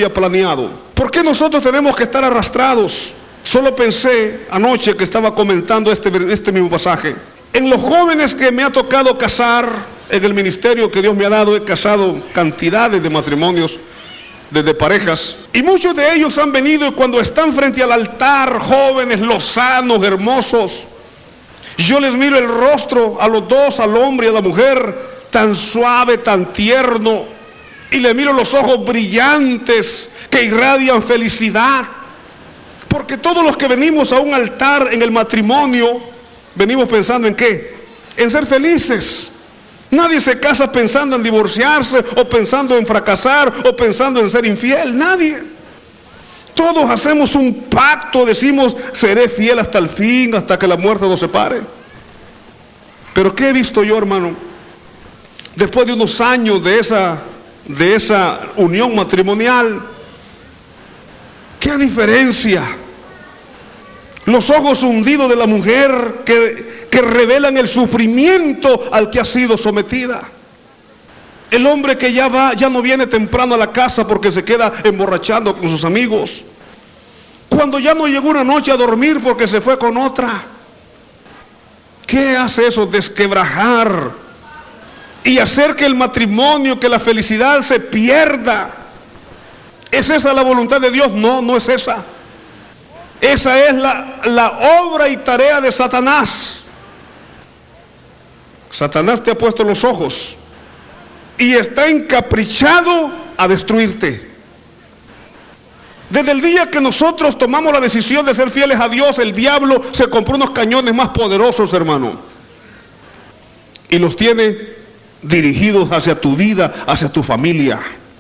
había planeado. ¿Por qué nosotros tenemos que estar arrastrados? Solo pensé anoche que estaba comentando este mismo pasaje. En los jóvenes que me ha tocado casar, en el ministerio que Dios me ha dado, he casado cantidades de matrimonios, de parejas. Y muchos de ellos han venido y cuando están frente al altar, jóvenes, lozanos, hermosos, yo les miro el rostro a los dos, al hombre y a la mujer, tan suave, tan tierno, y le miro los ojos brillantes que irradian felicidad. Porque todos los que venimos a un altar en el matrimonio, venimos pensando ¿en qué? En ser felices. Nadie se casa pensando en divorciarse, o pensando en fracasar, o pensando en ser infiel. Nadie. Todos hacemos un pacto, decimos, seré fiel hasta el fin, hasta que la muerte nos separe. Pero ¿qué he visto yo, hermano? Después de unos años de esa unión matrimonial, ¿qué diferencia? Los ojos hundidos de la mujer que revelan el sufrimiento al que ha sido sometida. El hombre que ya no viene temprano a la casa porque se queda emborrachando con sus amigos. Cuando ya no llegó una noche a dormir porque se fue con otra. ¿Qué hace eso? Desquebrajar y hacer que el matrimonio, que la felicidad se pierda. ¿Es esa la voluntad de Dios? No, no es esa. Esa es la obra y tarea de Satanás. Satanás te ha puesto los ojos y está encaprichado a destruirte. Desde el día que nosotros tomamos la decisión de ser fieles a Dios, el diablo se compró unos cañones más poderosos, hermano, y los tiene dirigidos hacia tu vida, hacia tu familia.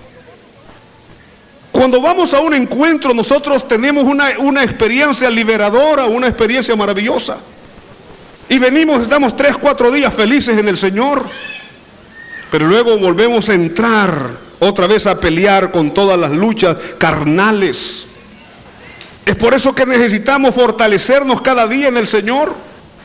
Cuando vamos a un encuentro, nosotros tenemos una experiencia liberadora, una experiencia maravillosa. Y venimos, estamos 3, 4 días felices en el Señor. Pero luego volvemos a entrar otra vez a pelear con todas las luchas carnales. Es por eso que necesitamos fortalecernos cada día en el Señor.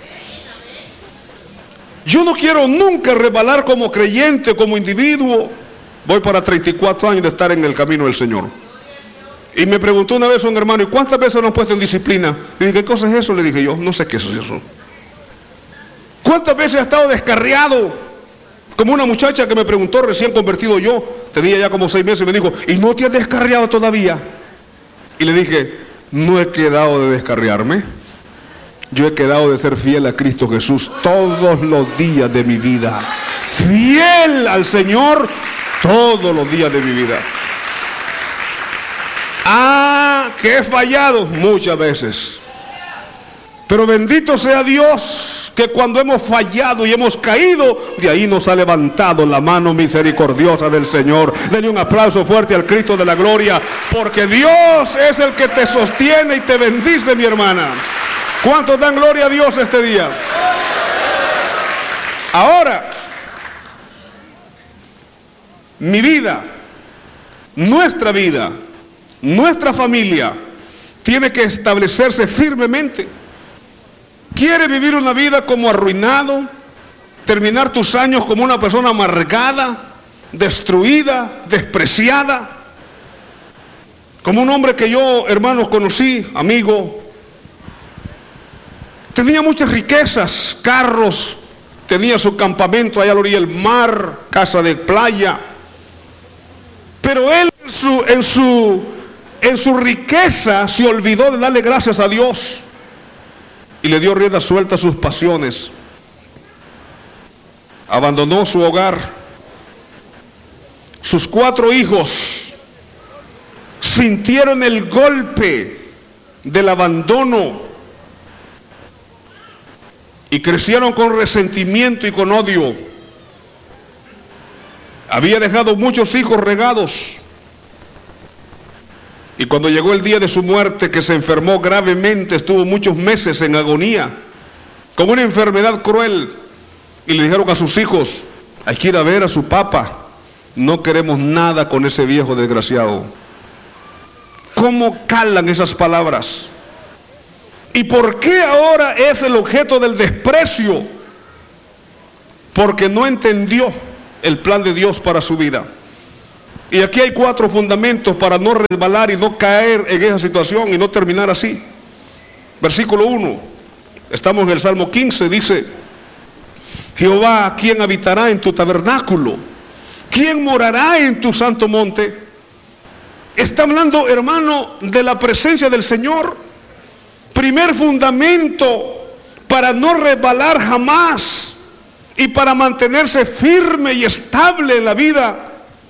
Yo no quiero nunca resbalar como creyente, como individuo. Voy para 34 años de estar en el camino del Señor. Y me preguntó una vez un hermano, ¿y cuántas veces nos han puesto en disciplina? Le dije, ¿qué cosa es eso? Le dije yo, no sé qué es eso. ¿Cuántas veces ha estado descarriado? Como una muchacha que me preguntó, recién convertido yo, tenía ya como 6 meses, me dijo, ¿y no te has descarriado todavía? Y le dije, no he quedado de descarriarme. Yo he quedado de ser fiel a Cristo Jesús todos los días de mi vida. Fiel al Señor todos los días de mi vida. Que he fallado muchas veces. Pero bendito sea Dios que cuando hemos fallado y hemos caído, de ahí nos ha levantado la mano misericordiosa del Señor. Denle un aplauso fuerte al Cristo de la gloria, porque Dios es el que te sostiene y te bendice, mi hermana. ¿Cuántos dan gloria a Dios este día? Ahora, mi vida, nuestra vida, nuestra familia tiene que establecerse firmemente. ¿Quieres vivir una vida como arruinado? ¿Terminar tus años como una persona amargada, destruida, despreciada? Como un hombre que yo, hermanos, conocí, amigo, tenía muchas riquezas, carros, tenía su campamento allá a la orilla del mar, casa de playa. Pero él en su riqueza se olvidó de darle gracias a Dios y le dio rienda suelta a sus pasiones. Abandonó su hogar. Sus 4 hijos sintieron el golpe del abandono y crecieron con resentimiento y con odio. Había dejado muchos hijos regados. Y cuando llegó el día de su muerte, que se enfermó gravemente, estuvo muchos meses en agonía, con una enfermedad cruel, y le dijeron a sus hijos, hay que ir a ver a su papá, no queremos nada con ese viejo desgraciado. ¿Cómo calan esas palabras? ¿Y por qué ahora es el objeto del desprecio? Porque no entendió el plan de Dios para su vida. Y aquí hay 4 fundamentos para no resbalar y no caer en esa situación y no terminar así. Versículo 1, estamos en el Salmo 15, dice: Jehová, ¿quién habitará en tu tabernáculo? ¿Quién morará en tu santo monte? Está hablando, hermano, de la presencia del Señor. Primer fundamento para no resbalar jamás y para mantenerse firme y estable en la vida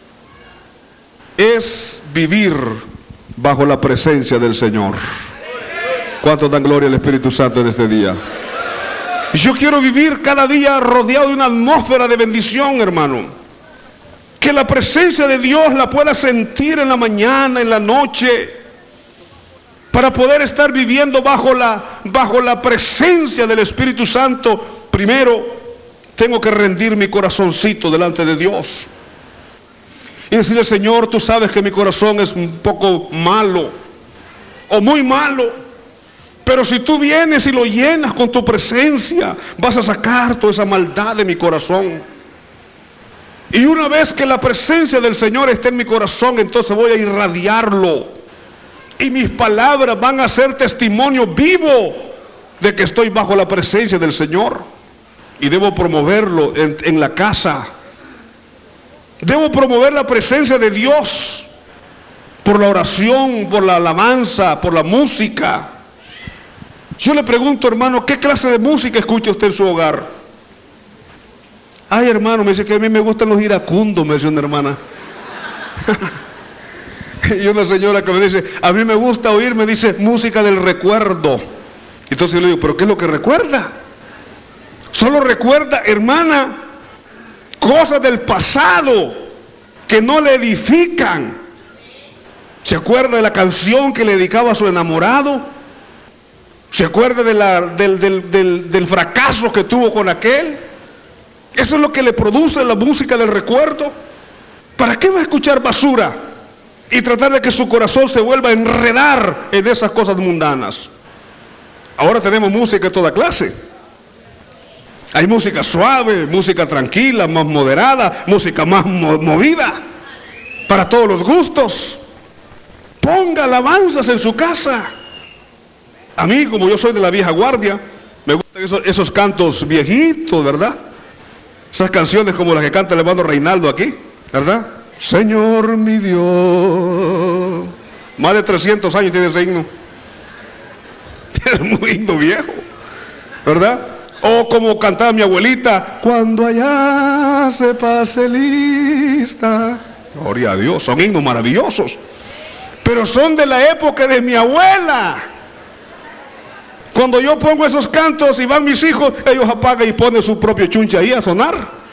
es vivir bajo la presencia del Señor. ¿Cuántos dan gloria al Espíritu Santo en este día? Yo quiero vivir cada día rodeado de una atmósfera de bendición, hermano. Que la presencia de Dios la pueda sentir en la mañana, en la noche, para poder estar viviendo bajo la presencia del Espíritu Santo. Primero, tengo que rendir mi corazoncito delante de Dios y decirle: Señor, tú sabes que mi corazón es un poco malo o muy malo, pero si tú vienes y lo llenas con tu presencia, vas a sacar toda esa maldad de mi corazón. Y una vez que la presencia del Señor esté en mi corazón, entonces voy a irradiarlo. Y mis palabras van a ser testimonio vivo de que estoy bajo la presencia del Señor. Y debo promoverlo en la casa. Debo promover la presencia de Dios por la oración, por la alabanza, por la música. Yo le pregunto, hermano, ¿qué clase de música escucha usted en su hogar? Ay, hermano, me dice que a mí me gustan los iracundos, me dice una hermana. Y una señora que me dice: a mí me gusta oír, me dice, música del recuerdo. Entonces yo le digo: ¿pero qué es lo que recuerda? Solo recuerda, hermana, cosas del pasado que no le edifican. ¿Se acuerda de la canción que le dedicaba a su enamorado? ¿Se acuerda del fracaso que tuvo con aquel? Eso es lo que le produce la música del recuerdo. ¿Para qué va a escuchar basura y tratar de que su corazón se vuelva a enredar en esas cosas mundanas? Ahora tenemos música de toda clase. Hay música suave, música tranquila, más moderada, música más movida, para todos los gustos. Ponga alabanzas en su casa. A mí, como yo soy de la vieja guardia, me gustan esos cantos viejitos, ¿verdad? Esas canciones como las que canta el hermano Reinaldo aquí, ¿verdad? Señor mi Dios. Más de 300 años tiene ese himno. Es un himno viejo, ¿verdad? O como cantaba mi abuelita: cuando allá se pase lista. Gloria a Dios, son himnos maravillosos, pero son de la época de mi abuela. Cuando yo pongo esos cantos y van mis hijos, ellos apagan y ponen su propio chunche ahí a sonar.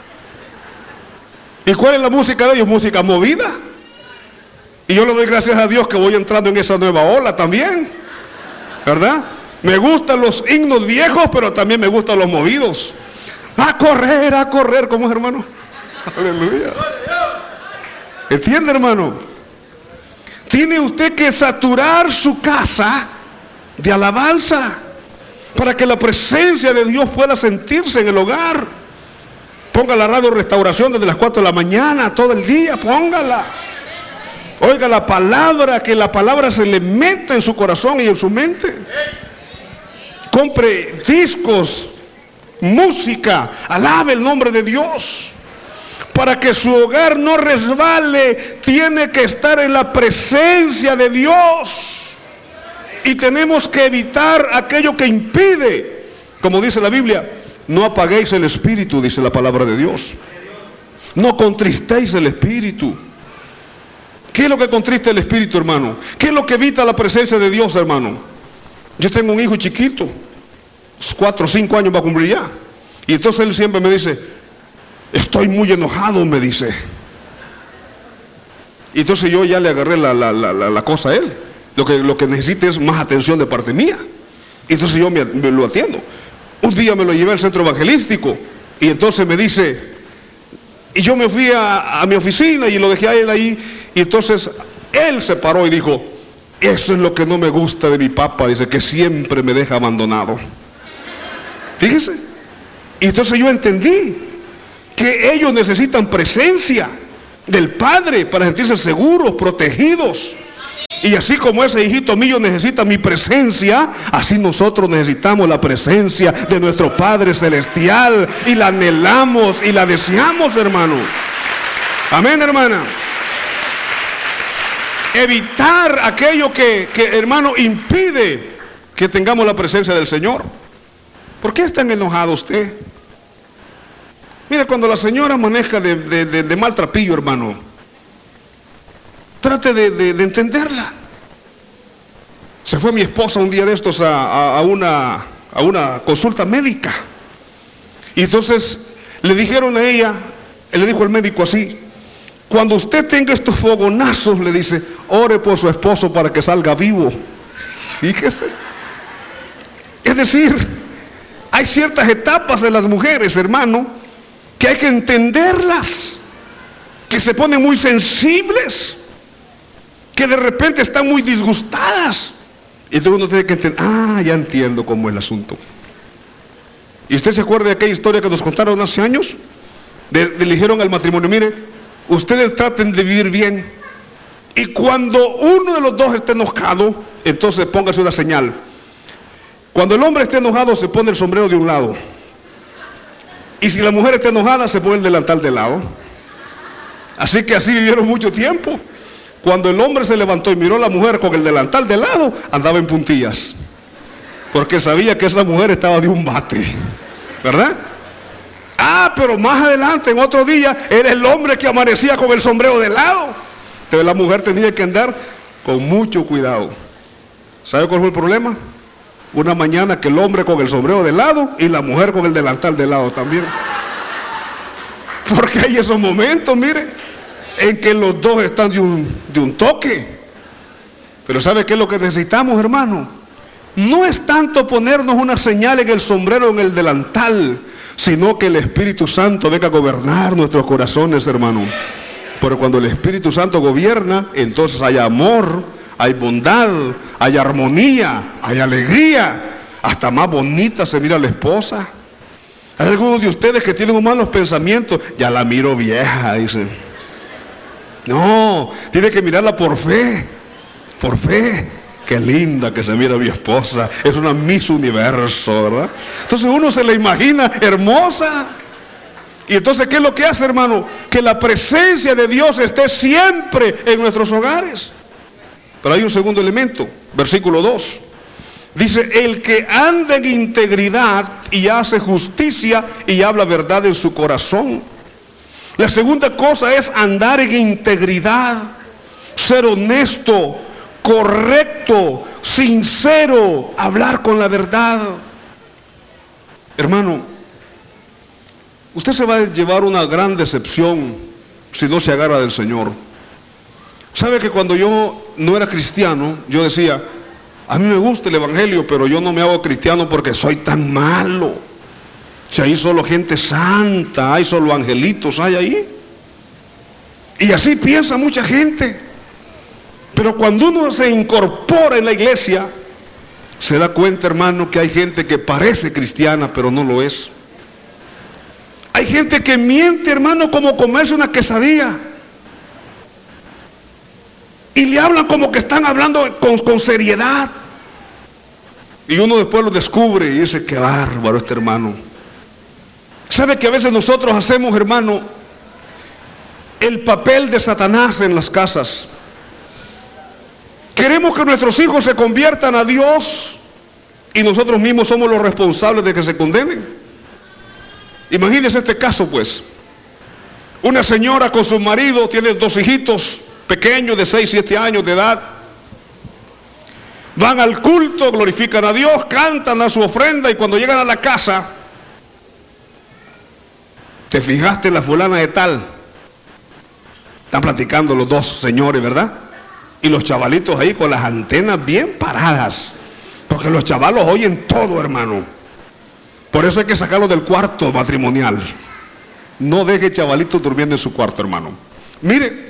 ¿Y cuál es la música de ellos? Música movida. Y yo le doy gracias a Dios que voy entrando en esa nueva ola también, ¿verdad? Me gustan los himnos viejos, pero también me gustan los movidos. A correr, ¿cómo es, hermano? Aleluya. ¿Entiende, hermano? Tiene usted que saturar su casa de alabanza para que la presencia de Dios pueda sentirse en el hogar. Ponga la radio Restauración desde las 4 de la mañana, todo el día, póngala. Oiga la palabra, que la palabra se le meta en su corazón y en su mente. Compre discos, música, alabe el nombre de Dios. Para que su hogar no resbale, tiene que estar en la presencia de Dios. Y tenemos que evitar aquello que impide, como dice la Biblia: no apaguéis el espíritu, dice la palabra de Dios. No contristéis el espíritu. ¿Qué es lo que contrista el espíritu, hermano? ¿Qué es lo que evita la presencia de Dios, hermano? Yo tengo un hijo chiquito, 4 o 5 años va a cumplir ya. Y entonces él siempre me dice: estoy muy enojado, me dice. Y entonces yo ya le agarré la cosa a él. Lo que necesita es más atención de parte mía. Y entonces yo me lo atiendo. Un día me lo llevé al centro evangelístico y entonces me dice, y yo me fui a mi oficina y lo dejé a él ahí, y entonces él se paró y dijo: eso es lo que no me gusta de mi papá, dice, que siempre me deja abandonado. Fíjese. Y entonces yo entendí que ellos necesitan presencia. del Padre para sentirse seguros, protegidos. Y así como ese hijito mío necesita mi presencia, así nosotros necesitamos la presencia de nuestro Padre Celestial, y la anhelamos y la deseamos, hermano. Amén, hermana. Evitar aquello que hermano, impide que tengamos la presencia del Señor. ¿Por qué es tan enojado usted? Mire, cuando la señora maneja de mal trapillo, hermano, trate de entenderla. Se fue mi esposa un día de estos a una consulta médica. Y entonces le dijeron a ella, le dijo el médico así: cuando usted tenga estos fogonazos, le dice, ore por su esposo para que salga vivo. Fíjese. Es decir, hay ciertas etapas de las mujeres, hermano, que hay que entenderlas, que se ponen muy sensibles, que de repente están muy disgustadas. Y entonces uno tiene que entender, ya entiendo cómo es el asunto. ¿Y usted se acuerda de aquella historia que nos contaron hace años? Le dijeron al matrimonio, mire, ustedes traten de vivir bien, y cuando uno de los dos esté enojado, entonces póngase una señal. Cuando el hombre esté enojado, se pone el sombrero de un lado, y si la mujer está enojada, se pone el delantal de lado. Así que así vivieron mucho tiempo. Cuando el hombre se levantó y miró a la mujer con el delantal de lado, andaba en puntillas, porque sabía que esa mujer estaba de un bate, ¿verdad? Pero más adelante, en otro día, era el hombre que amanecía con el sombrero de lado. Entonces la mujer tenía que andar con mucho cuidado. ¿Sabe cuál fue el problema? Una mañana que el hombre con el sombrero de lado y la mujer con el delantal de lado también. Porque hay esos momentos, mire, en que los dos están de un toque. Pero ¿sabe qué es lo que necesitamos, hermano? No es tanto ponernos una señal en el sombrero o en el delantal, sino que el Espíritu Santo venga a gobernar nuestros corazones, hermano. Porque cuando el Espíritu Santo gobierna, entonces hay amor, hay bondad, hay armonía, hay alegría. Hasta más bonita se mira la esposa. Hay algunos de ustedes que tienen malos pensamientos, ya la miro vieja, dicen. No, tiene que mirarla por fe, por fe. Qué linda que se mira mi esposa, es una Miss Universo, ¿verdad? Entonces uno se la imagina hermosa. Y entonces, ¿qué es lo que hace, hermano? Que la presencia de Dios esté siempre en nuestros hogares. Pero hay un segundo elemento, versículo 2. Dice, el que anda en integridad y hace justicia y habla verdad en su corazón. La segunda cosa es andar en integridad, ser honesto, correcto, sincero, hablar con la verdad. Hermano, usted se va a llevar una gran decepción si no se agarra del Señor. ¿Sabe que cuando yo no era cristiano, yo decía, a mí me gusta el evangelio, pero yo no me hago cristiano porque soy tan malo? Si hay solo gente santa, hay solo angelitos, hay ahí. Y así piensa mucha gente. Pero cuando uno se incorpora en la iglesia, se da cuenta, hermano, que hay gente que parece cristiana, pero no lo es. Hay gente que miente, hermano, como comerse una quesadilla. Y le hablan como que están hablando con seriedad. Y uno después lo descubre y dice, qué bárbaro este hermano. ¿Sabe que a veces nosotros hacemos, hermano, el papel de Satanás en las casas? Queremos que nuestros hijos se conviertan a Dios y nosotros mismos somos los responsables de que se condenen. Imagínense este caso, pues. Una señora con su marido tiene 2 hijitos pequeños de 6, 7 años de edad. Van al culto, glorifican a Dios, cantan a su ofrenda, y cuando llegan a la casa, ¿te fijaste en la fulana de tal? Están platicando los 2 señores, ¿verdad? Y los chavalitos ahí con las antenas bien paradas, porque los chavalos oyen todo, hermano. Por eso hay que sacarlos del cuarto matrimonial. No deje chavalitos durmiendo en su cuarto, hermano. Mire,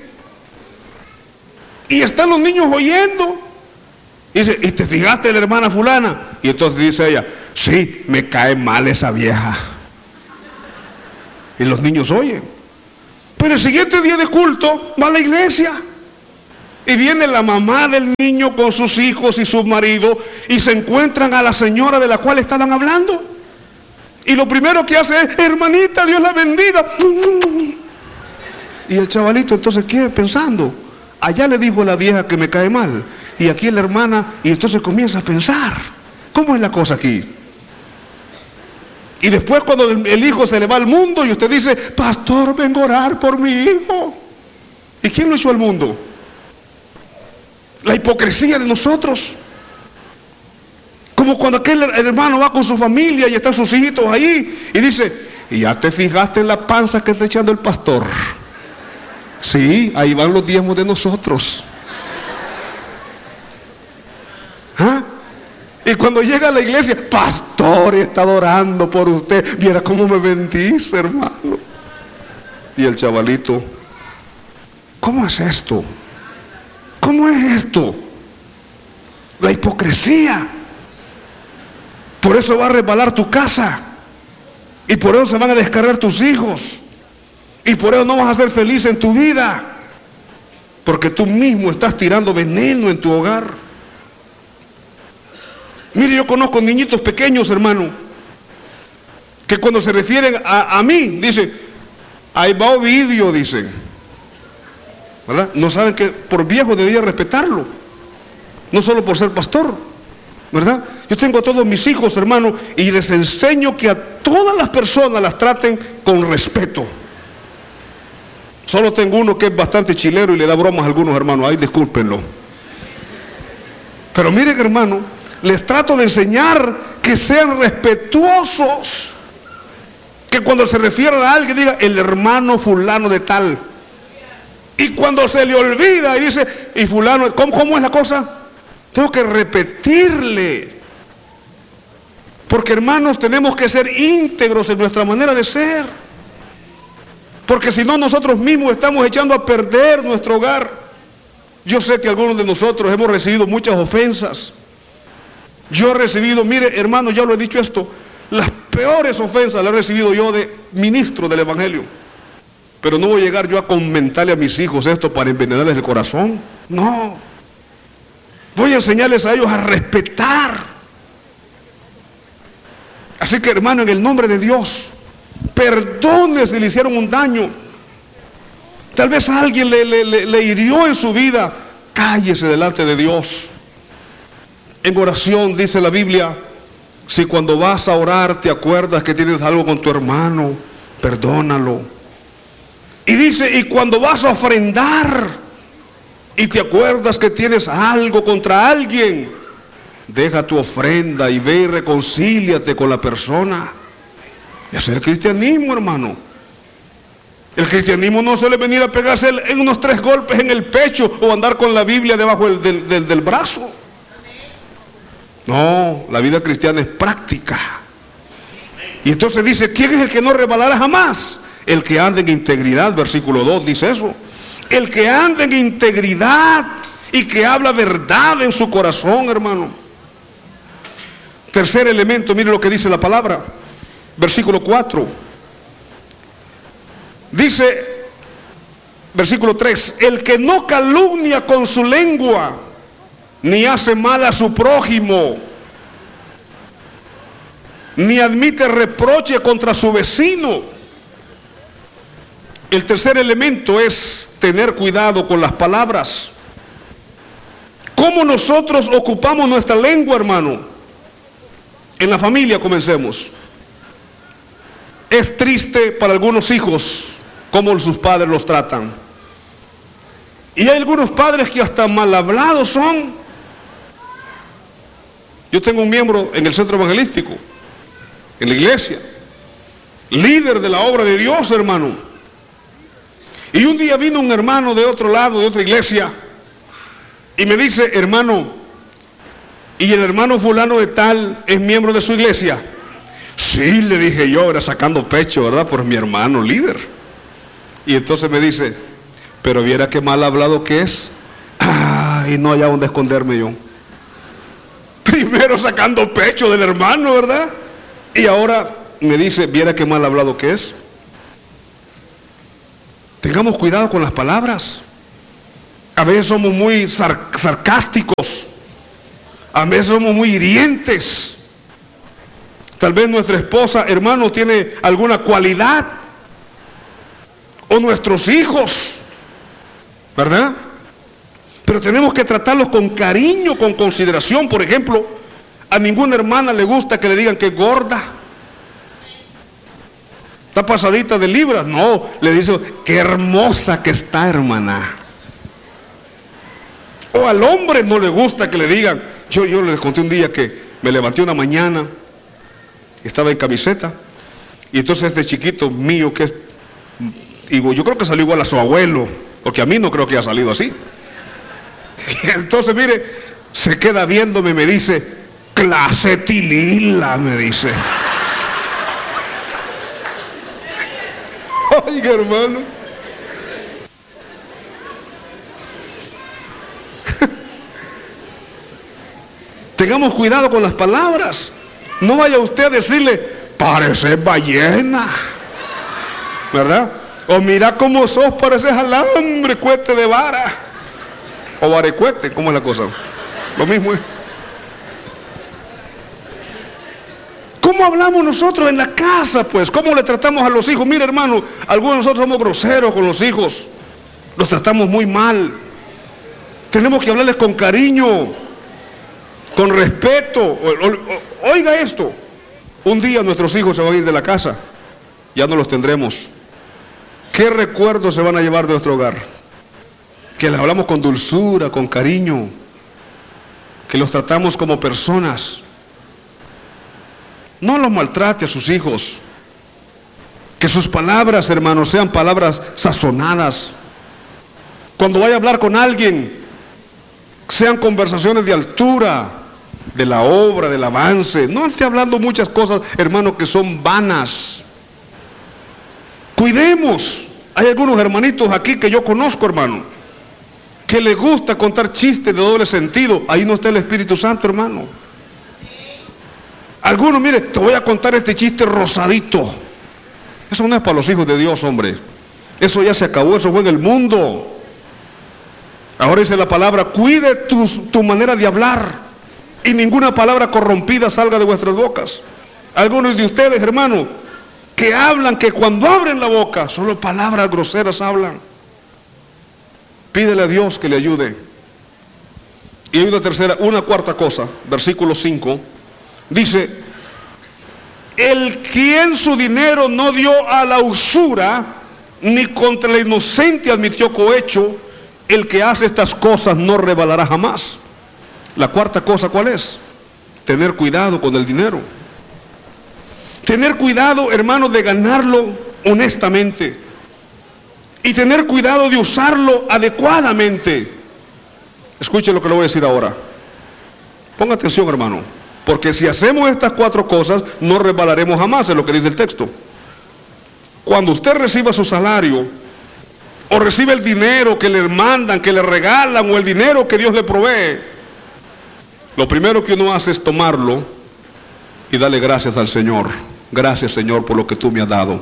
y están los niños oyendo. Y dice, ¿y te fijaste en la hermana fulana? Y entonces dice ella, sí, me cae mal esa vieja. Y los niños oyen. Pero el siguiente día de culto va a la iglesia. Y viene la mamá del niño con sus hijos y su marido y se encuentran a la señora de la cual estaban hablando. Y lo primero que hace es: hermanita, Dios la bendiga. Y el chavalito entonces queda pensando: allá le dijo a la vieja que me cae mal, y aquí la hermana, y entonces comienza a pensar: ¿cómo es la cosa aquí? Y después, cuando el hijo se le va al mundo y usted dice: pastor, vengo a orar por mi hijo. ¿Y quién lo echó al mundo? La hipocresía de nosotros. Como cuando aquel hermano va con su familia y están sus hijitos ahí y dice: ¿y ya te fijaste en la panza que está echando el pastor? Sí, ahí van los diezmos de nosotros. ¿Ah? Y cuando llega a la iglesia: pastor, he estado orando por usted, viera cómo me bendice, hermano. Y el chavalito: ¿cómo es esto? ¿Cómo es esto? La hipocresía. Por eso va a resbalar tu casa, y por eso se van a descargar tus hijos, y por eso no vas a ser feliz en tu vida, porque tú mismo estás tirando veneno en tu hogar. Mire, yo conozco niñitos pequeños, hermano, que cuando se refieren a mí, dicen: ahí va Ovidio, dicen, ¿verdad? No saben que por viejo debería respetarlo, no solo por ser pastor, ¿verdad? Yo tengo a todos mis hijos, hermano, y les enseño que a todas las personas las traten con respeto. Solo tengo uno que es bastante chilero y le da bromas a algunos hermanos, ay, discúlpenlo. Pero miren, hermano, les trato de enseñar que sean respetuosos, que cuando se refieran a alguien diga: el hermano fulano de tal. Y cuando se le olvida y dice: y fulano, ¿cómo es la cosa? Tengo que repetirle. Porque, hermanos, tenemos que ser íntegros en nuestra manera de ser. Porque si no, nosotros mismos estamos echando a perder nuestro hogar. Yo sé que algunos de nosotros hemos recibido muchas ofensas. Yo he recibido, mire, hermano, ya lo he dicho esto, las peores ofensas las he recibido yo de ministro del Evangelio. Pero no voy a llegar yo a comentarle a mis hijos esto para envenenarles el corazón. No. Voy a enseñarles a ellos a respetar. Así que, hermano, en el nombre de Dios, perdone si le hicieron un daño. Tal vez a alguien le hirió en su vida. Cállese delante de Dios. En oración dice la Biblia: si cuando vas a orar te acuerdas que tienes algo con tu hermano, perdónalo. Y dice: y cuando vas a ofrendar y te acuerdas que tienes algo contra alguien, deja tu ofrenda y ve y reconcíliate con la persona. Ese es el cristianismo, hermano. El cristianismo no suele venir a pegarse en unos 3 golpes en el pecho o andar con la Biblia debajo del brazo. No, la vida cristiana es práctica. Y entonces dice: ¿quién es el que no resbalará jamás? El que anda en integridad, versículo 2 dice eso. El que anda en integridad y que habla verdad en su corazón, hermano. Tercer elemento, mire lo que dice la palabra, versículo 4. Dice, versículo 3: el que no calumnia con su lengua, ni hace mal a su prójimo, ni admite reproche contra su vecino. El tercer elemento es tener cuidado con las palabras. ¿Cómo nosotros ocupamos nuestra lengua, hermano? En la familia comencemos. Es triste para algunos hijos cómo sus padres los tratan. Y hay algunos padres que hasta mal hablados son. Yo tengo un miembro en el centro evangelístico, en la iglesia, líder de la obra de Dios, hermano. Y un día vino un hermano de otro lado, de otra iglesia, y me dice: hermano, ¿y el hermano fulano de tal es miembro de su iglesia? Sí, le dije yo, era sacando pecho, ¿verdad? Por mi hermano líder. Y entonces me dice: pero viera qué mal hablado que es. Y no haya donde esconderme yo. Primero sacando pecho del hermano, ¿verdad? Y ahora me dice: viera qué mal hablado que es. Tengamos cuidado con las palabras. A veces somos muy sarcásticos. A veces somos muy hirientes. Tal vez nuestra esposa, hermano, tiene alguna cualidad. O nuestros hijos, ¿verdad? Pero tenemos que tratarlos con cariño, con consideración. Por ejemplo, a ninguna hermana le gusta que le digan que es gorda. Está pasadita de libras. No, le dice, qué hermosa que está, hermana. O al hombre no le gusta que le digan. Yo les conté un día que me levanté una mañana, estaba en camiseta, y entonces este chiquito mío que es, yo creo que salió igual a su abuelo, porque a mí no creo que haya salido así. Y entonces mire, se queda viéndome y me dice, clase tilila, me dice. Oiga, hermano. Tengamos cuidado con las palabras. No vaya usted a decirle, pareces ballena, ¿verdad? O mira cómo sos, pareces alambre, cuete de vara. O varecuete, ¿cómo es la cosa? Lo mismo es. ¿Cómo hablamos nosotros en la casa, pues? ¿Cómo le tratamos a los hijos? Mire, hermano, algunos de nosotros somos groseros con los hijos. Los tratamos muy mal. Tenemos que hablarles con cariño, con respeto. Oiga esto. Un día nuestros hijos se van a ir de la casa. Ya no los tendremos. ¿Qué recuerdos se van a llevar de nuestro hogar? Que les hablamos con dulzura, con cariño. Que los tratamos como personas. No los maltrate a sus hijos. Que sus palabras, hermanos, sean palabras sazonadas. Cuando vaya a hablar con alguien, sean conversaciones de altura, de la obra, del avance. No esté hablando muchas cosas, hermanos, que son vanas. Cuidemos. Hay algunos hermanitos aquí que yo conozco, hermano, que les gusta contar chistes de doble sentido. Ahí no está el Espíritu Santo, hermano. Algunos, mire, te voy a contar este chiste rosadito. Eso no es para los hijos de Dios, hombre. Eso ya se acabó, eso fue en el mundo. Ahora dice la palabra, cuide tu manera de hablar y ninguna palabra corrompida salga de vuestras bocas. Algunos de ustedes, hermano, que hablan, que cuando abren la boca, solo palabras groseras hablan. Pídele a Dios que le ayude. Y hay una cuarta cosa, versículo 5, dice, el quien su dinero no dio a la usura, ni contra el inocente admitió cohecho, el que hace estas cosas no revelará jamás. La cuarta cosa, ¿cuál es? Tener cuidado con el dinero. Tener cuidado, hermanos, de ganarlo honestamente. Y tener cuidado de usarlo adecuadamente. Escuche lo que le voy a decir ahora. Ponga atención, hermano. Porque si hacemos estas cuatro cosas, no resbalaremos jamás, es lo que dice el texto. Cuando usted reciba su salario, o recibe el dinero que le mandan, que le regalan, o el dinero que Dios le provee, lo primero que uno hace es tomarlo y darle gracias al Señor. Gracias, Señor, por lo que tú me has dado.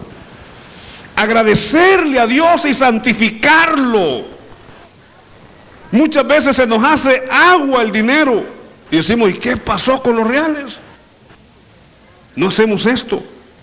Agradecerle a Dios y santificarlo. Muchas veces se nos hace agua el dinero y decimos, ¿y qué pasó con los reales? No hacemos esto.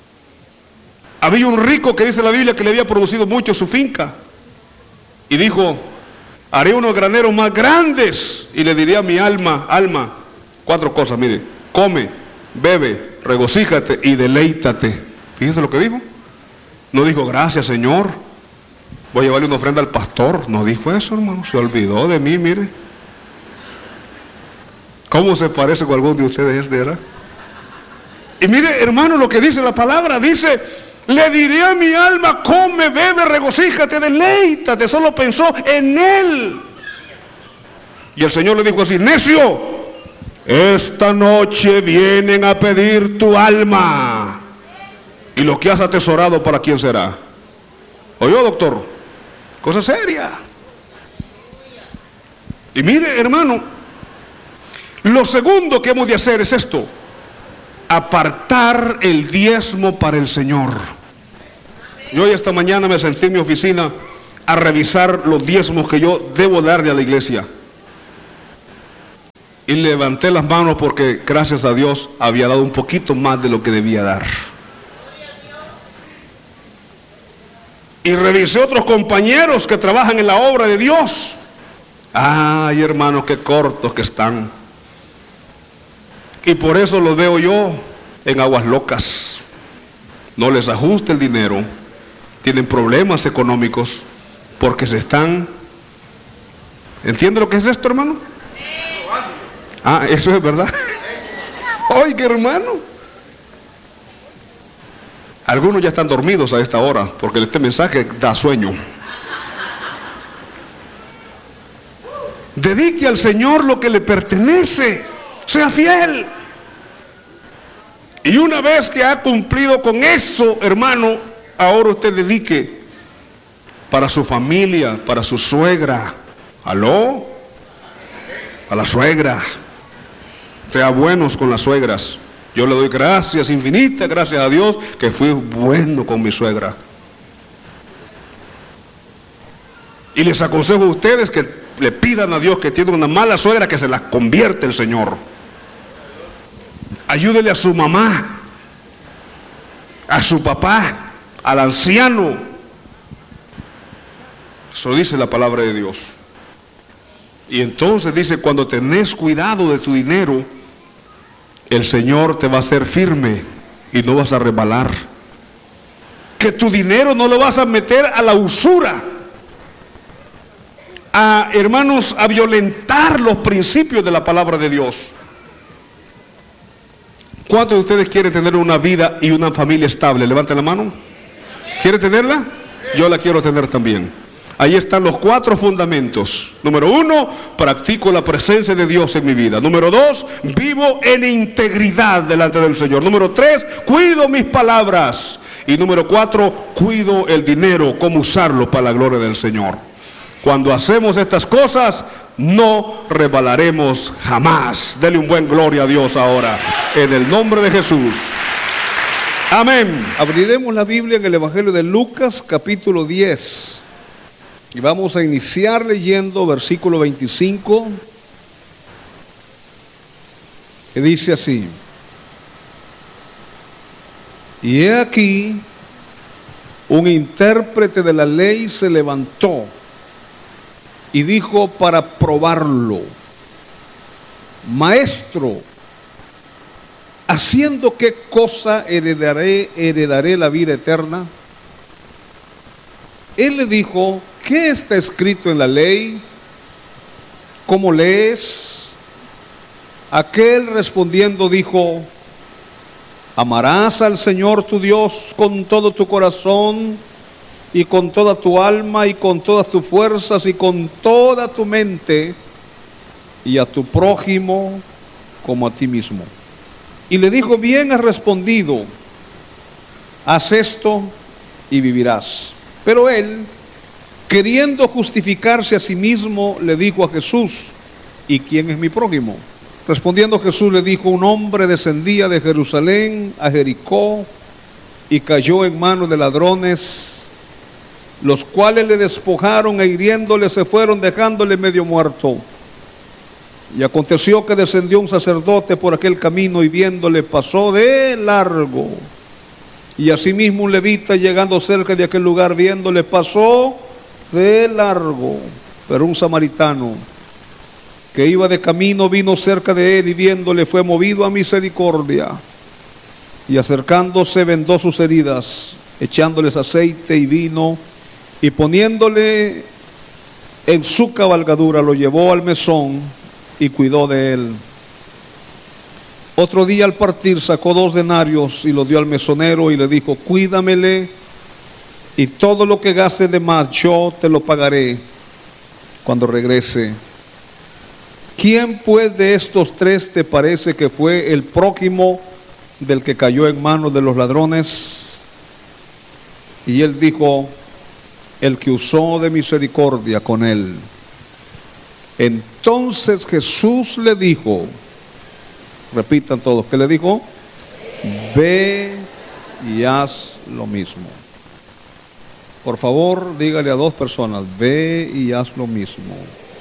Había un rico que dice la Biblia que le había producido mucho su finca y dijo, haré unos graneros más grandes y le diré a mi alma, cuatro cosas, mire, come, bebe, regocíjate y deleítate. Fíjense lo que dijo. No dijo, gracias, Señor, voy a llevarle una ofrenda al pastor. No dijo eso, hermano, se olvidó de mí, mire. ¿Cómo se parece con alguno de ustedes ¿verdad? Y mire, hermano, lo que dice la palabra, dice, le diré a mi alma, come, bebe, regocíjate, deleítate. Solo pensó en él. Y el Señor le dijo así, necio, esta noche vienen a pedir tu alma. Y lo que has atesorado, ¿para quién será? ¿Oyó, doctor? Cosa seria. Y mire, hermano, lo segundo que hemos de hacer es esto: apartar el diezmo para el Señor. Yo hoy esta mañana me senté en mi oficina a revisar los diezmos que yo debo darle a la iglesia. Y levanté las manos porque, gracias a Dios, había dado un poquito más de lo que debía dar. Y revisé otros compañeros que trabajan en la obra de Dios. Ay, hermanos, qué cortos que están. Y por eso los veo yo en aguas locas. No les ajusta el dinero. Tienen problemas económicos porque se están... ¿Entiende lo que es esto, hermano? Ah, eso es verdad. Oiga, hermano. Algunos ya están dormidos a esta hora porque este mensaje da sueño. Dedique al Señor lo que le pertenece. Sea fiel. Y una vez que ha cumplido con eso, hermano, ahora usted dedique para su familia, para su suegra. ¿Aló? A la suegra. Sea buenos con las suegras. Yo le doy gracias infinitas, gracias a Dios, que fui bueno con mi suegra. Y les aconsejo a ustedes que le pidan a Dios que tienen una mala suegra, que se la convierte el Señor. Ayúdele a su mamá, a su papá, al anciano. Eso dice la palabra de Dios. Y entonces dice, cuando tenés cuidado de tu dinero, el Señor te va a hacer firme y no vas a resbalar. Que tu dinero no lo vas a meter a la usura, hermanos, a violentar los principios de la palabra de Dios. ¿Cuántos de ustedes quieren tener una vida y una familia estable? Levanten la mano. ¿Quiere tenerla? Yo la quiero tener también. Ahí están los 4 fundamentos. Número 1, practico la presencia de Dios en mi vida. Número 2, vivo en integridad delante del Señor. Número 3, cuido mis palabras. Y número 4, cuido el dinero, cómo usarlo para la gloria del Señor. Cuando hacemos estas cosas, no resbalaremos jamás. Dele un buen gloria a Dios ahora, en el nombre de Jesús. Amén. Abriremos la Biblia en el Evangelio de Lucas, capítulo 10. Y vamos a iniciar leyendo versículo 25, que dice así: y he aquí, un intérprete de la ley se levantó y dijo para probarlo: Maestro, ¿haciendo qué cosa heredaré la vida eterna? Él le dijo: ¿qué está escrito en la ley? ¿Cómo lees? Aquel respondiendo dijo: amarás al Señor tu Dios con todo tu corazón y con toda tu alma y con todas tus fuerzas y con toda tu mente, y a tu prójimo como a ti mismo. Y le dijo: bien has respondido, haz esto y vivirás. Pero él, queriendo justificarse a sí mismo, le dijo a Jesús: ¿y quién es mi prójimo? Respondiendo Jesús le dijo: un hombre descendía de Jerusalén a Jericó y cayó en manos de ladrones, los cuales le despojaron e hiriéndole se fueron, dejándole medio muerto. Y aconteció que descendió un sacerdote por aquel camino y viéndole pasó de largo. Y asimismo un levita, llegando cerca de aquel lugar, viéndole pasó de largo. Pero un samaritano que iba de camino vino cerca de él y viéndole fue movido a misericordia. Y acercándose vendó sus heridas, echándoles aceite y vino, y poniéndole en su cabalgadura lo llevó al mesón y cuidó de él. Otro día al partir sacó 2 denarios y lo dio al mesonero y le dijo: cuídamele, y todo lo que gaste de más yo te lo pagaré cuando regrese. ¿Quién pues de estos 3 te parece que fue el prójimo del que cayó en manos de los ladrones? Y él dijo: el que usó de misericordia con él. Entonces Jesús le dijo, repitan todos, ¿qué le dijo? Ve y haz lo mismo. Por favor, dígale a dos personas, ve y haz lo mismo.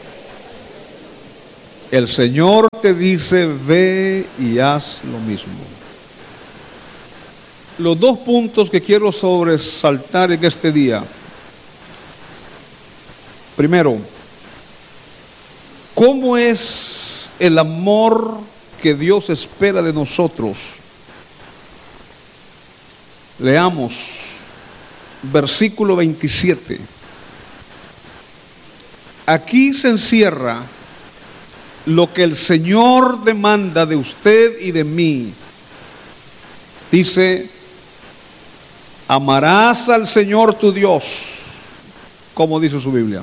El Señor te dice, ve y haz lo mismo. Los dos puntos que quiero sobresaltar en este día. Primero, ¿cómo es el amor que Dios espera de nosotros? Leamos versículo 27. Aquí se encierra lo que el Señor demanda de usted y de mí. Dice, amarás al Señor tu Dios. ¿Cómo dice su Biblia?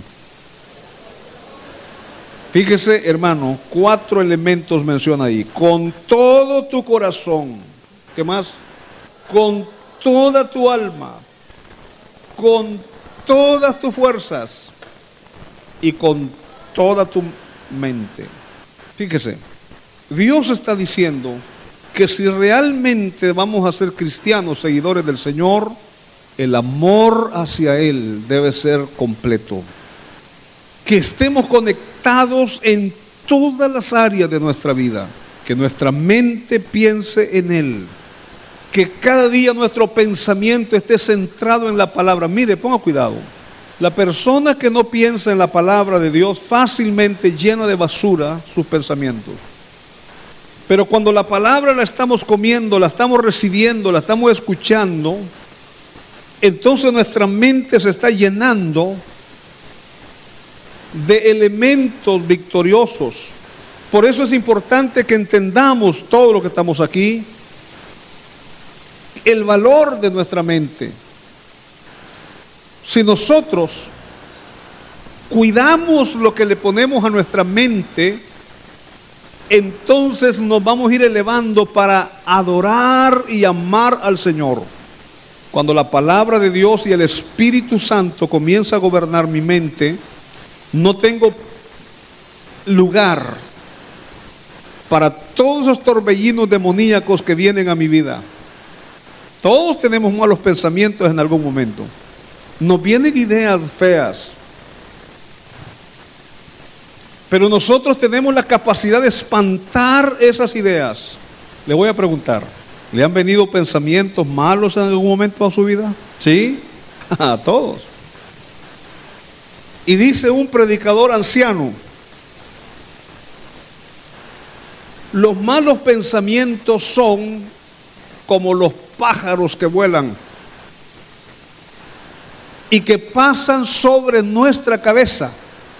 Fíjese, hermano, 4 elementos menciona ahí. Con todo tu corazón. ¿Qué más? Con toda tu alma. Con todas tus fuerzas. Y con toda tu mente. Fíjese, Dios está diciendo que si realmente vamos a ser cristianos, seguidores del Señor, el amor hacia Él debe ser completo. Que estemos conectados en todas las áreas de nuestra vida. Que nuestra mente piense en Él. Que cada día nuestro pensamiento esté centrado en la palabra. Mire, ponga cuidado. La persona que no piensa en la palabra de Dios fácilmente llena de basura sus pensamientos. Pero cuando la palabra la estamos comiendo, la estamos recibiendo, la estamos escuchando, entonces nuestra mente se está llenando de elementos victoriosos. Por eso es importante que entendamos todo lo que estamos aquí, el valor de nuestra mente. Si nosotros cuidamos lo que le ponemos a nuestra mente, entonces nos vamos a ir elevando para adorar y amar al Señor. Cuando la palabra de Dios y el Espíritu Santo comienza a gobernar mi mente, no tengo lugar para todos esos torbellinos demoníacos que vienen a mi vida. Todos tenemos malos pensamientos en algún momento. Nos vienen ideas feas, pero nosotros tenemos la capacidad de espantar esas ideas. Le voy a preguntar, ¿le han venido pensamientos malos en algún momento a su vida? ¿Sí? A todos. Y dice un predicador anciano, los malos pensamientos son como los pájaros que vuelan y que pasan sobre nuestra cabeza.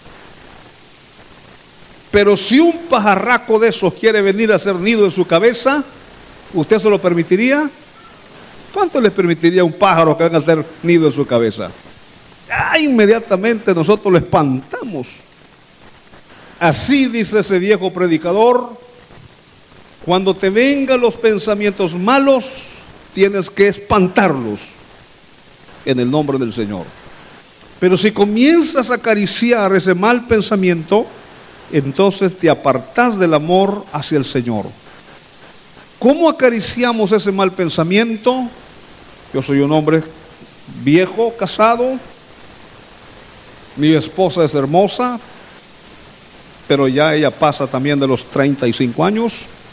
Pero si un pajarraco de esos quiere venir a hacer nido en su cabeza, ¿usted se lo permitiría? ¿Cuánto le permitiría a un pájaro que venga a hacer nido en su cabeza? Inmediatamente nosotros lo espantamos. Así dice ese viejo predicador, cuando te vengan los pensamientos malos, tienes que espantarlos en el nombre del Señor. Pero si comienzas a acariciar ese mal pensamiento, entonces te apartás del amor hacia el Señor. ¿Cómo acariciamos ese mal pensamiento? Yo soy un hombre viejo, casado, mi esposa es hermosa, pero ya ella pasa también de los 35 años.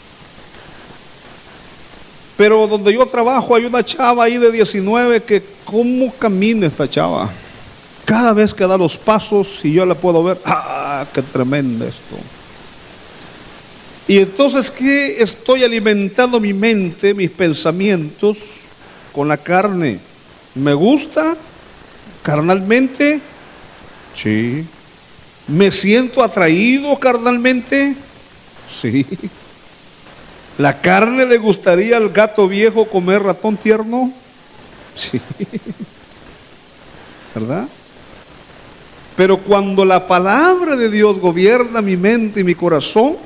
Pero donde yo trabajo hay una chava ahí de 19 que cómo camina esta chava. Cada vez que da los pasos y yo la puedo ver, qué tremendo esto. Y entonces, ¿qué estoy alimentando mi mente, mis pensamientos con la carne? ¿Me gusta carnalmente? Sí. ¿Me siento atraído carnalmente? Sí. ¿La carne le gustaría al gato viejo comer ratón tierno? Sí. ¿Verdad? Pero cuando la palabra de Dios gobierna mi mente y mi corazón,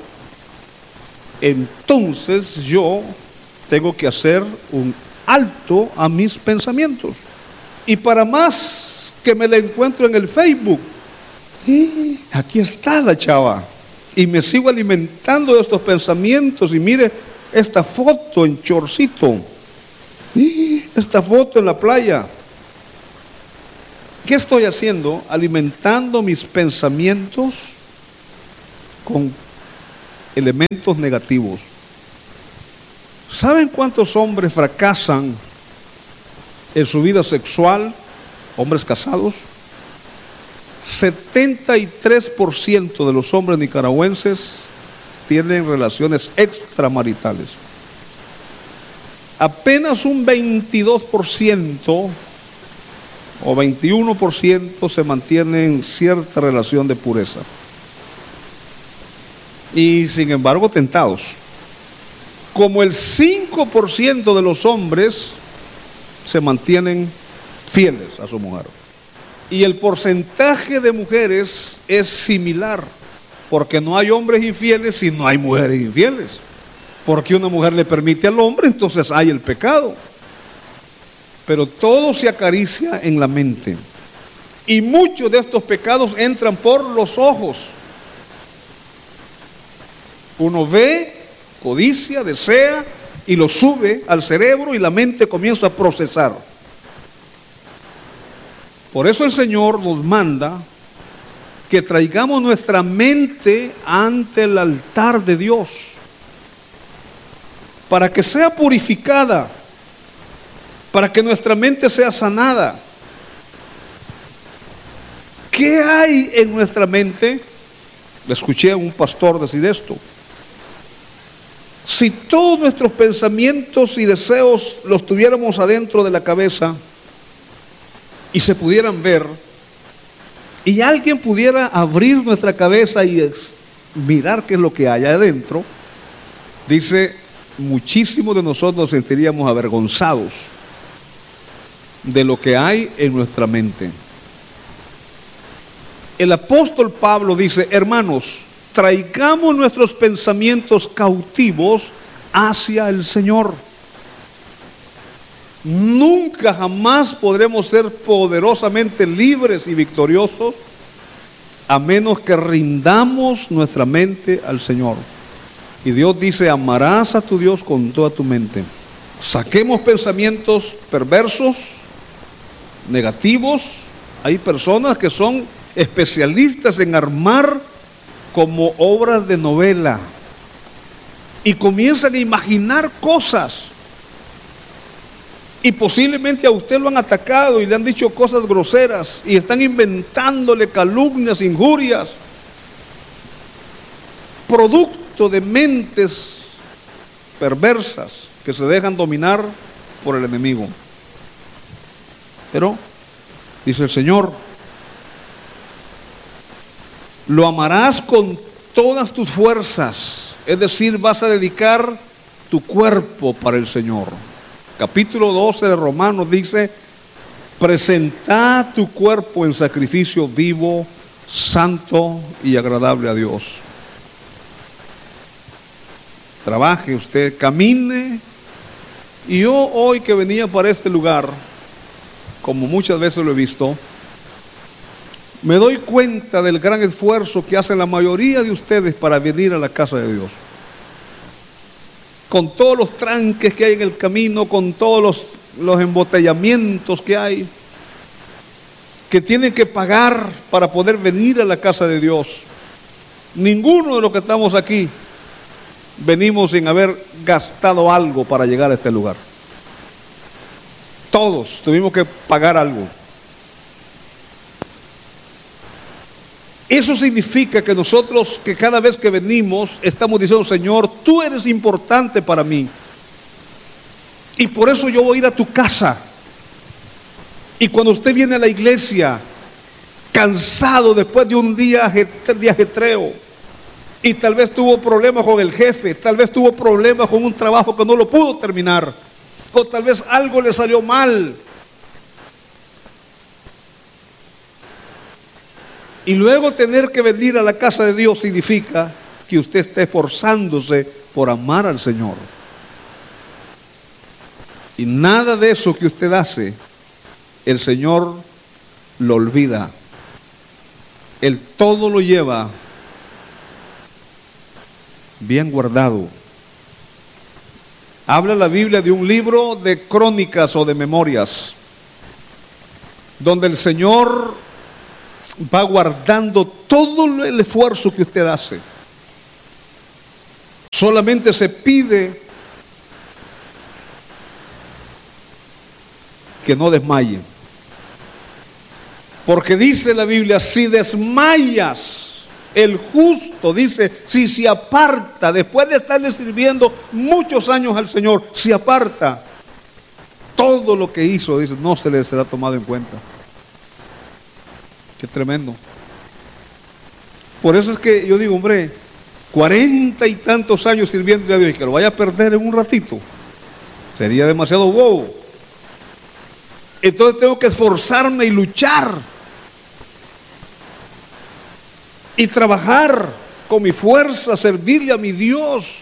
entonces yo tengo que hacer un alto a mis pensamientos. Y para más que me la encuentro en el Facebook, aquí está la chava. Y me sigo alimentando de estos pensamientos. Y mire esta foto en chorcito. Esta foto en la playa. ¿Qué estoy haciendo? Alimentando mis pensamientos con elementos negativos. ¿Saben cuántos hombres fracasan en su vida sexual? Hombres casados. 73% de los hombres nicaragüenses tienen relaciones extramaritales. Apenas un 22% o 21% se mantiene en cierta relación de pureza. Y sin embargo tentados. Como el 5% de los hombres se mantienen fieles a su mujer. Y el porcentaje de mujeres es similar, porque no hay hombres infieles y no hay mujeres infieles. Porque una mujer le permite al hombre, entonces hay el pecado. Pero todo se acaricia en la mente. Y muchos de estos pecados entran por los ojos. Uno ve, codicia, desea y lo sube al cerebro y la mente comienza a procesar. Por eso el Señor nos manda que traigamos nuestra mente ante el altar de Dios para que sea purificada, para que nuestra mente sea sanada. ¿Qué hay en nuestra mente? Le escuché a un pastor decir esto. Si todos nuestros pensamientos y deseos los tuviéramos adentro de la cabeza y se pudieran ver, y alguien pudiera abrir nuestra cabeza y mirar qué es lo que hay adentro, dice, muchísimos de nosotros nos sentiríamos avergonzados de lo que hay en nuestra mente. El apóstol Pablo dice, hermanos, traigamos nuestros pensamientos cautivos hacia el Señor. Nunca jamás podremos ser poderosamente libres y victoriosos a menos que rindamos nuestra mente al Señor. Y Dios dice, amarás a tu Dios con toda tu mente. Saquemos pensamientos perversos, negativos. Hay personas que son especialistas en armar como obras de novela y comienzan a imaginar cosas. Y posiblemente a usted lo han atacado y le han dicho cosas groseras y están inventándole calumnias, injurias, producto de mentes perversas que se dejan dominar por el enemigo. Pero, dice el Señor, lo amarás con todas tus fuerzas, es decir, vas a dedicar tu cuerpo para el Señor. Capítulo 12 de Romanos dice, presentad tu cuerpo en sacrificio vivo, santo y agradable a Dios. Trabaje usted, camine. Y yo hoy que venía para este lugar, como muchas veces lo he visto, me doy cuenta del gran esfuerzo que hacen la mayoría de ustedes para venir a la casa de Dios. Con todos los tranques que hay en el camino, con todos los embotellamientos que hay, que tienen que pagar para poder venir a la casa de Dios. Ninguno de los que estamos aquí venimos sin haber gastado algo para llegar a este lugar. Todos tuvimos que pagar algo. Eso significa que nosotros, que cada vez que venimos, estamos diciendo, Señor, tú eres importante para mí. Y por eso yo voy a ir a tu casa. Y cuando usted viene a la iglesia, cansado después de un día de ajetreo, y tal vez tuvo problemas con el jefe, tal vez tuvo problemas con un trabajo que no lo pudo terminar, o tal vez algo le salió mal, y luego tener que venir a la casa de Dios significa que usted esté esforzándose por amar al Señor. Y nada de eso que usted hace, el Señor lo olvida. Él todo lo lleva bien guardado. Habla la Biblia de un libro de crónicas o de memorias. donde el Señor va guardando todo el esfuerzo que usted hace. Solamente se pide que no desmayen. Porque dice la Biblia, si desmayas, el justo, dice, si se aparta, después de estarle sirviendo muchos años al Señor, se aparta, todo lo que hizo, dice, no se le será tomado en cuenta. Qué tremendo. Por eso es que yo digo, hombre, 40 y tantos años sirviéndole a Dios y que lo vaya a perder en un ratito, sería demasiado bobo. Entonces tengo que esforzarme y luchar y trabajar con mi fuerza, servirle a mi Dios,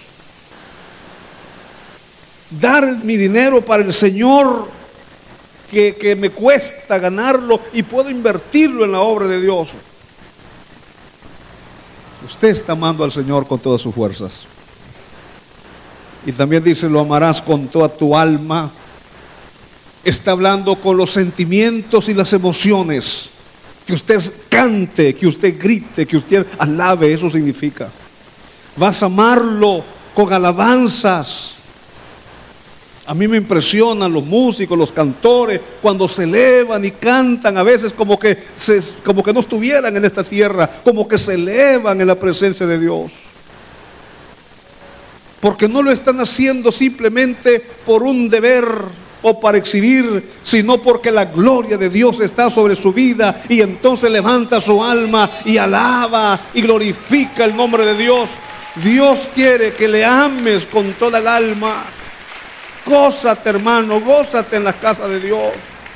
dar mi dinero para el Señor, que me cuesta ganarlo y puedo invertirlo en la obra de Dios. Usted está amando al Señor con todas sus fuerzas. Y también dice, lo amarás con toda tu alma. Está hablando con los sentimientos y las emociones. Que usted cante, que usted grite, que usted alabe, eso significa. Vas a amarlo con alabanzas. A mí me impresionan los músicos, los cantores, cuando se elevan y cantan, a veces como que no estuvieran en esta tierra, como que se elevan en la presencia de Dios. Porque no lo están haciendo simplemente por un deber o para exhibir, sino porque la gloria de Dios está sobre su vida, y entonces levanta su alma y alaba y glorifica el nombre de Dios. Dios quiere que le ames con toda el alma. Gózate, hermano, gózate en la casa de Dios.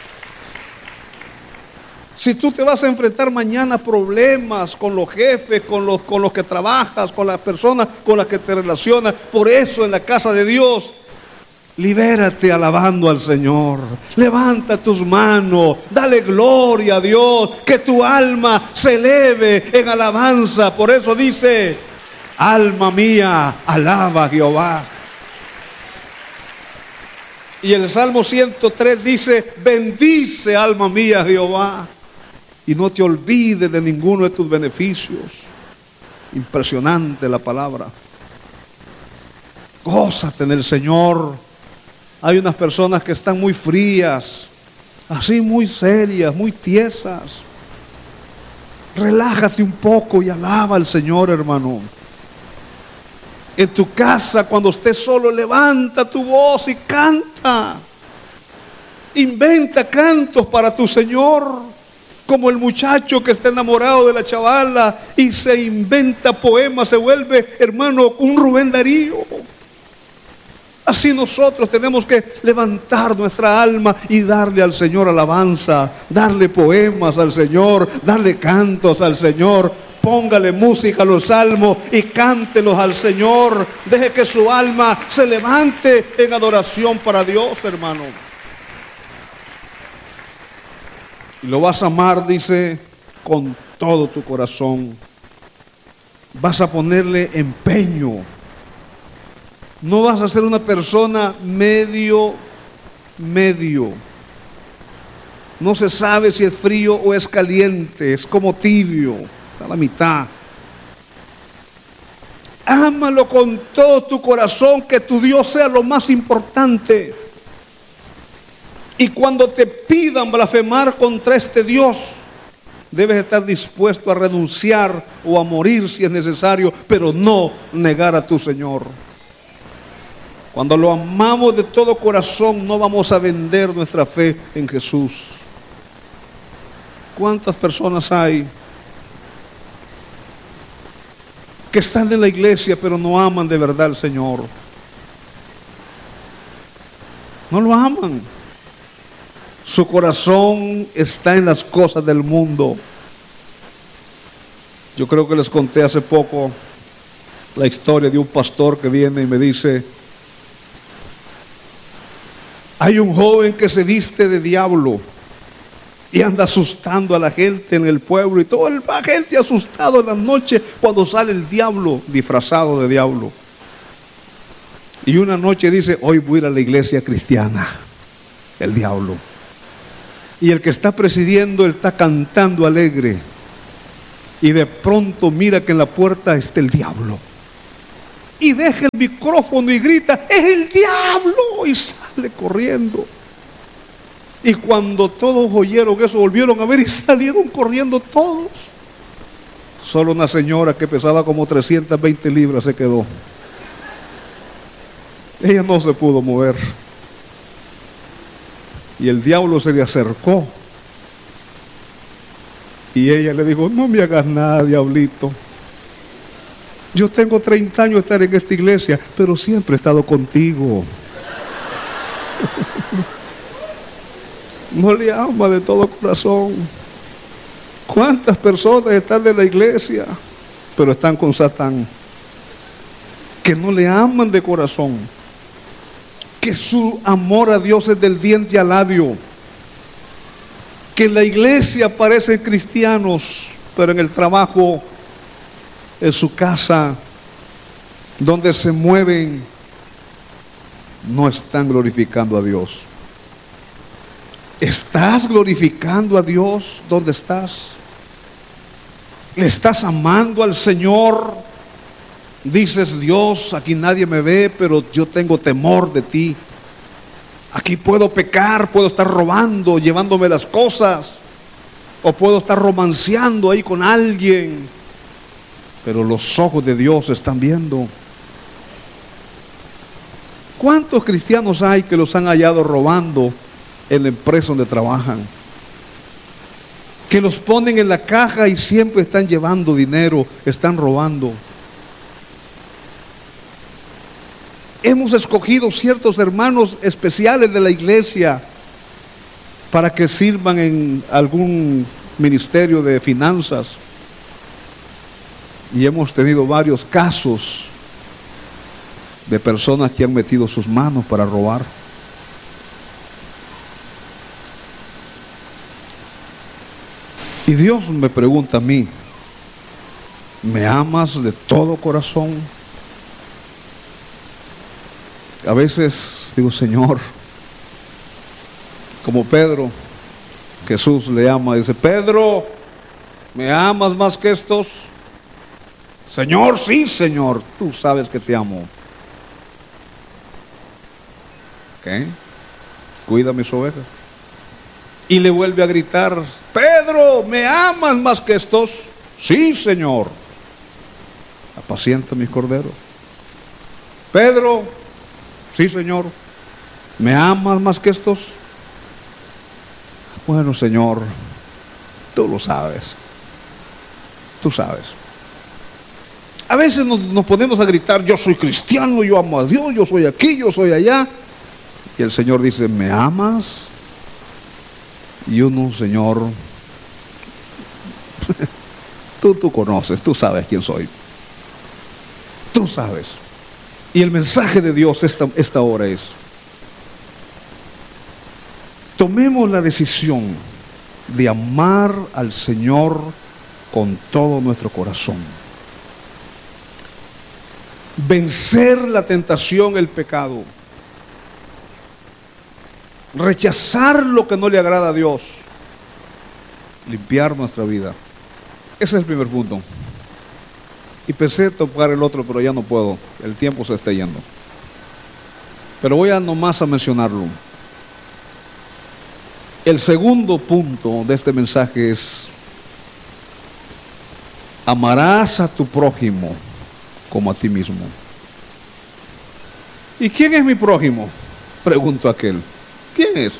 Si tú te vas a enfrentar mañana a problemas con los jefes, con los que trabajas, con las personas con las que te relacionas, por eso en la casa de Dios, libérate alabando al Señor. Levanta tus manos, dale gloria a Dios, que tu alma se eleve en alabanza. Por eso dice, alma mía, alaba a Jehová. Y el Salmo 103 dice, bendice alma mía a Jehová, y no te olvides de ninguno de tus beneficios. Impresionante la palabra. Gózate en el Señor. Hay unas personas que están muy frías, así muy serias, muy tiesas. Relájate un poco y alaba al Señor, hermano. En tu casa, cuando estés solo, levanta tu voz y canta. Inventa cantos para tu Señor, como el muchacho que está enamorado de la chavala y se inventa poemas, se vuelve, hermano, un Rubén Darío. Así nosotros tenemos que levantar nuestra alma y darle al Señor alabanza, darle poemas al Señor, darle cantos al Señor. Póngale música a los salmos y cántelos al Señor. Deje que su alma se levante en adoración para Dios, hermano. Y lo vas a amar, dice, con todo tu corazón. Vas a ponerle empeño. No vas a ser una persona medio. No se sabe si es frío o es caliente, es como tibio, está a la mitad. Ámalo con todo tu corazón, que tu Dios sea lo más importante. Y cuando te pidan blasfemar contra este Dios, debes estar dispuesto a renunciar o a morir si es necesario, pero no negar a tu Señor. Cuando lo amamos de todo corazón, no vamos a vender nuestra fe en Jesús. ¿Cuántas personas hay que están en la iglesia pero no aman de verdad al Señor? No lo aman. Su corazón está en las cosas del mundo. Yo creo que les conté hace poco la historia de un pastor que viene y me dice: hay un joven que se viste de diablo y anda asustando a la gente en el pueblo, y toda la gente asustado en la noche cuando sale el diablo disfrazado de diablo. Y una noche dice: hoy voy a ir a la iglesia cristiana, el diablo. Y el que está presidiendo, él está cantando alegre. Y de pronto mira que en la puerta está el diablo. Y deja el micrófono y grita, ¡es el diablo! Y sale corriendo. Y cuando todos oyeron eso, volvieron a ver y salieron corriendo todos. Solo una señora que pesaba como 320 libras se quedó. Ella no se pudo mover. Y el diablo se le acercó. Y ella le dijo, no me hagas nada, diablito. Yo tengo 30 años de estar en esta iglesia, pero siempre he estado contigo. No le ama de todo corazón. ¿Cuántas personas están en la iglesia, pero están con Satán? Que no le aman de corazón. Que su amor a Dios es del diente al labio. Que en la iglesia parecen cristianos, pero en el trabajo, en su casa, donde se mueven, no están glorificando a Dios. ¿Estás glorificando a Dios donde estás? ¿Le estás amando al Señor? Dices, Dios, aquí nadie me ve, pero yo tengo temor de ti. Aquí puedo pecar, puedo estar robando, llevándome las cosas, o puedo estar romanceando ahí con alguien, pero los ojos de Dios están viendo. ¿Cuántos cristianos hay que los han hallado robando en la empresa donde trabajan? Que los ponen en la caja y siempre están llevando dinero, están robando. Hemos escogido ciertos hermanos especiales de la iglesia para que sirvan en algún ministerio de finanzas. Y hemos tenido varios casos de personas que han metido sus manos para robar. Y Dios me pregunta a mí, ¿me amas de todo corazón? A veces digo, Señor, como Pedro, Jesús le ama, dice, Pedro, ¿me amas más que estos? Señor, sí, Señor, tú sabes que te amo. ¿Qué? Cuida mis ovejas. Y le vuelve a gritar, Pedro, ¿me amas más que estos? Sí, Señor. Apacienta mis corderos. Pedro, sí, Señor. ¿Me amas más que estos? Bueno, Señor, tú lo sabes. Tú sabes. A veces nos ponemos a gritar, yo soy cristiano, yo amo a Dios, yo soy aquí, yo soy allá. Y el Señor dice, ¿me amas? Y uno, Señor, tú conoces, tú sabes quién soy. Tú sabes. Y el mensaje de Dios esta hora es, tomemos la decisión de amar al Señor con todo nuestro corazón. Vencer la tentación, el pecado. Rechazar lo que no le agrada a Dios. Limpiar nuestra vida. Ese es el primer punto. Y pensé tocar el otro, pero ya no puedo. El tiempo se está yendo. Pero voy a nomás a mencionarlo. El segundo punto de este mensaje es: amarás a tu prójimo como a ti mismo. ¿Y quién es mi prójimo?, preguntó aquel. ¿Quién es?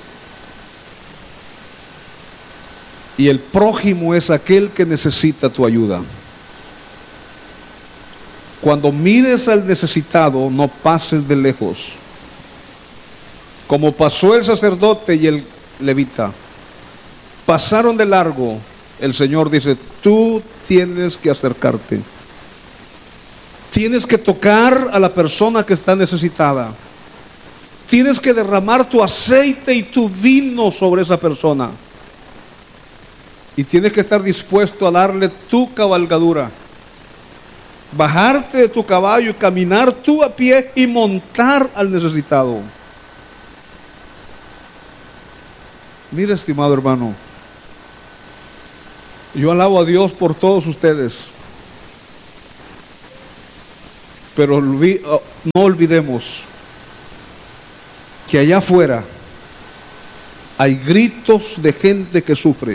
Y el prójimo es aquel que necesita tu ayuda. Cuando mires al necesitado, no pases de lejos. Como pasó el sacerdote y el levita, pasaron de largo. El Señor dice, tú tienes que acercarte. Tienes que tocar a la persona que está necesitada. Tienes que derramar tu aceite y tu vino sobre esa persona. Y tienes que estar dispuesto a darle tu cabalgadura. Bajarte de tu caballo y caminar tú a pie y montar al necesitado. Mira, estimado hermano, yo alabo a Dios por todos ustedes, pero no olvidemos que allá afuera hay gritos de gente que sufre,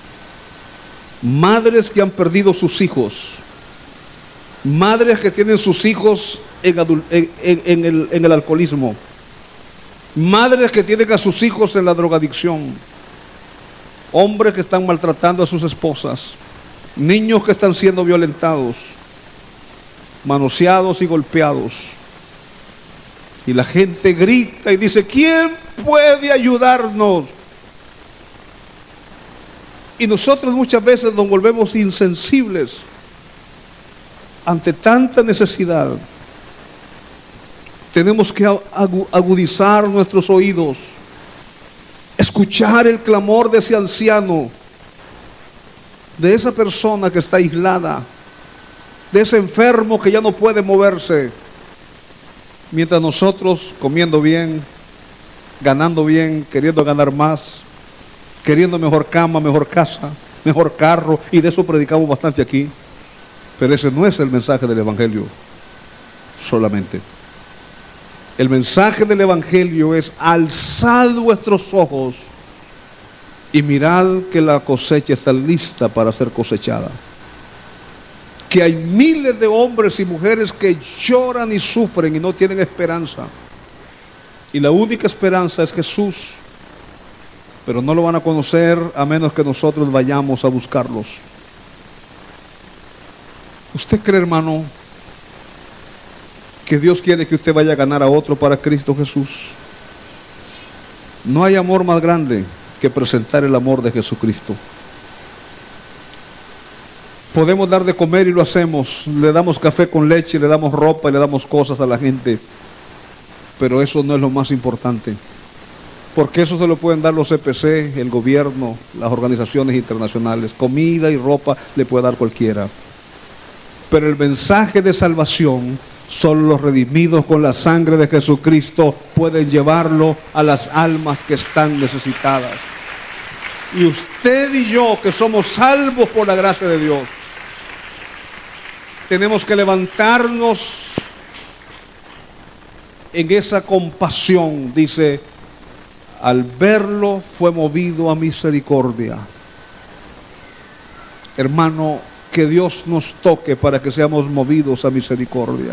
madres que han perdido sus hijos, madres que tienen sus hijos en el alcoholismo, madres que tienen a sus hijos en la drogadicción, hombres que están maltratando a sus esposas, niños que están siendo violentados, manoseados y golpeados. Y la gente grita y dice: ¿quién puede ayudarnos? Y nosotros muchas veces nos volvemos insensibles ante tanta necesidad. Tenemos que agudizar nuestros oídos, escuchar el clamor de ese anciano, de esa persona que está aislada, de ese enfermo que ya no puede moverse, mientras nosotros comiendo bien, ganando bien, queriendo ganar más, queriendo mejor cama, mejor casa, mejor carro, y de eso predicamos bastante aquí. Pero ese no es el mensaje del Evangelio solamente. El mensaje del Evangelio es: alzad vuestros ojos y mirad que la cosecha está lista para ser cosechada. Que hay miles de hombres y mujeres que lloran y sufren y no tienen esperanza. Y la única esperanza es Jesús. Pero no lo van a conocer a menos que nosotros vayamos a buscarlos. ¿Usted cree, hermano, que Dios quiere que usted vaya a ganar a otro para Cristo Jesús? No hay amor más grande que presentar el amor de Jesucristo. Podemos dar de comer y lo hacemos, le damos café con leche, le damos ropa y le damos cosas a la gente, pero eso no es lo más importante, porque eso se lo pueden dar los CPC, el gobierno, las organizaciones internacionales. Comida y ropa le puede dar cualquiera, pero el mensaje de salvación solo los redimidos con la sangre de Jesucristo pueden llevarlo a las almas que están necesitadas. Y usted y yo, que somos salvos por la gracia de Dios, tenemos que levantarnos en esa compasión. Dice: al verlo fue movido a misericordia. Hermano, que Dios nos toque para que seamos movidos a misericordia.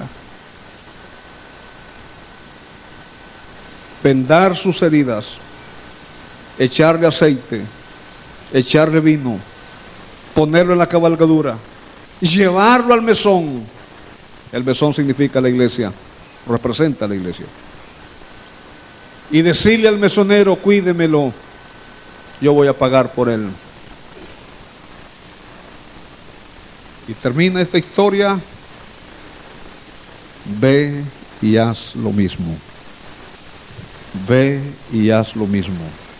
Vendar sus heridas, echarle aceite, echarle vino, ponerlo en la cabalgadura, llevarlo al mesón. El mesón significa la iglesia, representa la iglesia. Y decirle al mesonero: cuídemelo, yo voy a pagar por él. Y termina esta historia: ve y haz lo mismo. Ve y haz lo mismo.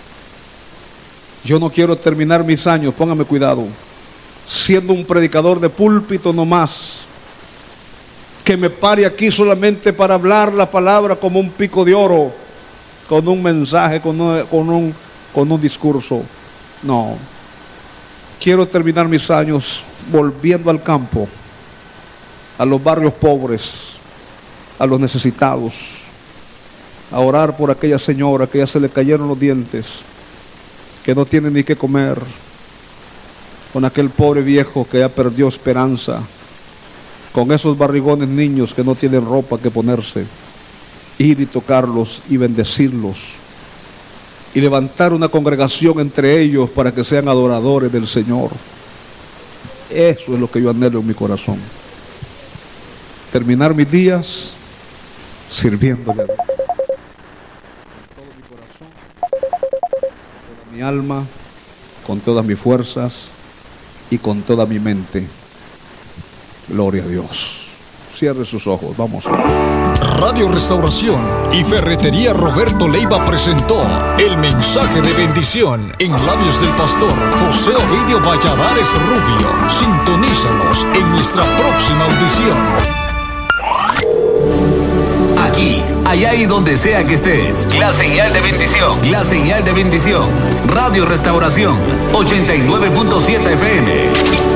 Yo no quiero terminar mis años, póngame cuidado, siendo un predicador de púlpito nomás, que me pare aquí solamente para hablar la palabra como un pico de oro, con un mensaje, con un discurso. No. Quiero terminar mis años volviendo al campo, a los barrios pobres, a los necesitados, a orar por aquella señora que ya se le cayeron los dientes, que no tiene ni qué comer, con aquel pobre viejo que ya perdió esperanza, con esos barrigones niños que no tienen ropa que ponerse. Ir y tocarlos y bendecirlos y levantar una congregación entre ellos para que sean adoradores del Señor. Eso es lo que yo anhelo en mi corazón. Terminar mis días sirviéndole a Dios. Con todo mi corazón, con toda mi alma, con todas mis fuerzas y con toda mi mente. Gloria a Dios. Cierre sus ojos, vamos. Radio Restauración y Ferretería Roberto Leiva presentó el mensaje de bendición en labios del pastor José Ovidio Valladares Rubio. Sintonízanos en nuestra próxima audición. Aquí allá y donde sea que estés. La señal de bendición. La señal de bendición. Radio Restauración 89.7 FM.